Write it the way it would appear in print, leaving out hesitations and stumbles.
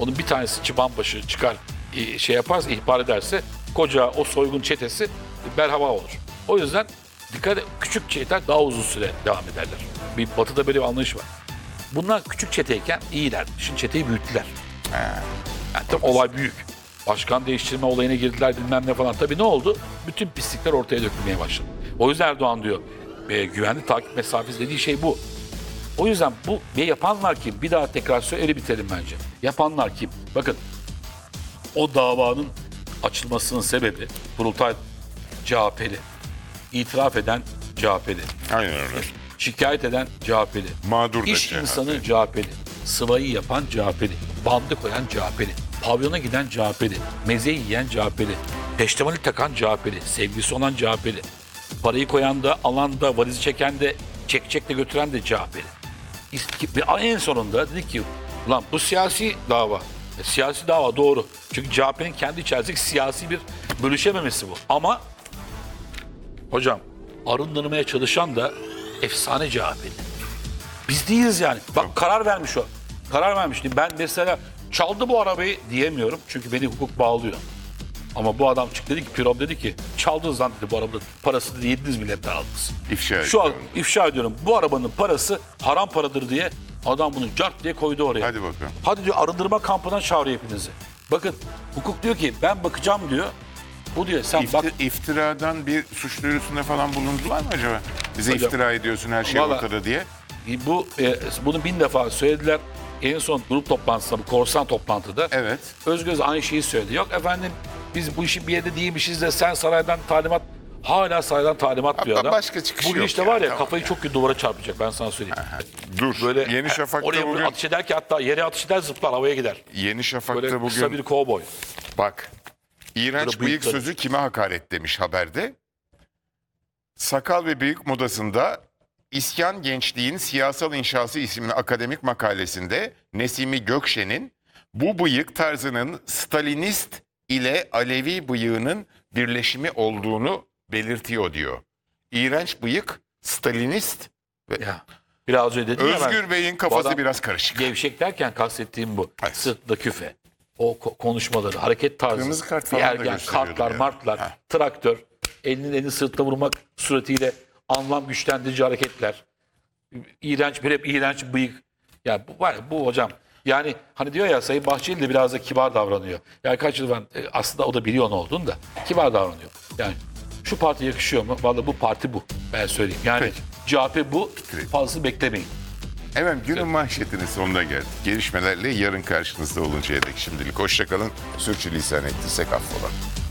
Onun bir tanesi çıbanbaşı çıkar şey yaparsa, ihbar ederse koca o soygun çetesi berhava olur. O yüzden dikkat et, küçük çeteler daha uzun süre devam ederler. Bir batıda böyle bir anlayış var. Bunlar küçük çeteyken iyiler. Şimdi çeteyi büyüttüler. Yani tabii olay büyük. Başkan değiştirme olayına girdiler bilmem ne falan. Tabii ne oldu? Bütün pislikler ortaya dökülmeye başladı. O yüzden Erdoğan diyor güvenli takip mesafesi dediği şey bu. O yüzden bu ve yapanlar kim? Bir daha tekrar söyle öyle bitelim bence. Yapanlar kim? Bakın o davanın açılmasının sebebi Kurultay CHP'li. İtiraf eden CHP'li. Aynen öyle. Şikayet eden CHP'li. Mağdur da İş CHP. insanı CHP'li. Sıvayı yapan CHP'li. Bandı koyan CHP'li. Pavyona giden CHP'li. Mezeyi yiyen CHP'li. Peştemali takan CHP'li. Sevgisi olan CHP'li. Parayı koyan da, alan da, valizi çeken de, çekçekle götüren de CHP'li. Ve en sonunda dedi ki, ulan bu siyasi dava. Siyasi dava doğru. Çünkü CHP'nin kendi içerisindeki siyasi bir bölüşememesi bu. Ama hocam arındırmaya çalışan da efsane CHP'li. Biz değiliz yani. Bak karar vermiş o. Karar vermiş. Ben mesela çaldı bu arabayı diyemiyorum. Çünkü beni hukuk bağlıyor. Ama bu adam çıktı dedi ki, Pirom dedi ki çaldınız lan dedi bu arabanın parası dedi 700 milyardan aldınız. İfşa Şu an ediyorum. ifşa ediyorum. Bu arabanın parası haram paradır diye adam bunu cart diye koydu oraya. Hadi bakalım. Hadi diyor arındırma kampına çağırıyor hepinizi. Bakın hukuk diyor ki ben bakacağım diyor. Bu diyor sen bak. İftiradan bir suç duyurusunda falan bulundular mı acaba? Bize Hocam, iftira ediyorsun her şey vallahi- ortada diye. Bunu 1000 defa söylediler. En son grup toplantısında, bu korsan toplantıda Evet. Özgöz aynı şeyi söyledi. Yok efendim biz bu işin bir yerde değilmişiz de sen saraydan talimat, hala saraydan talimat diyor adam. Başka çıkışı Bugün yok işte ya, var ya tamam kafayı ya. çok kötü duvara çarpacak ben sana söyleyeyim. Dur. Böyle Yeni Şafak'ta oraya bugün atış eder ki hatta yere atış eder zıplar havaya gider. Yeni Şafak'ta Böyle kısa bugün bir kovboy. bak. İğrenç Böyle bıyık bıyıkları. sözü kime hakaret demiş haberde. Sakal ve Bıyık Modası'nda İsyan Gençliğin Siyasal İnşası isimli akademik makalesinde Nesimi Gökşen'in bu bıyık tarzının Stalinist ile Alevi bıyığının birleşimi olduğunu belirtiyor diyor. İğrenç bıyık, Stalinist ve Ya. Biraz önce dedim ya ben. Özgür Bey'in bu kafası adam biraz karışık. Gevşek derken kastettiğim bu. Evet. Sırtla küfe. O konuşmaları, hareket tarzı. Kırmızı kart bir falan da ergen, gösteriyordu kartlar, ya. martlar, Ha. traktör, elini sırtla vurmak suretiyle anlam güçlendirici hareketler. İğrenç bir hep iğrenç bıyık. Yani bu var ya, bu hocam. Yani hani diyor ya Sayın Bahçeli de biraz da kibar davranıyor. Yani kaç yıl ben aslında o da biliyor ne olduğunu da kibar davranıyor. Yani şu parti yakışıyor mu? Vallahi bu parti bu. Ben söyleyeyim. Yani Peki. CHP bu. Fazla beklemeyin. Efendim günün manşetinin sonuna geldik. Gelişmelerle yarın karşınızda oluncaya dek şimdilik hoşçakalın. Sürçülisan ettiysek affola.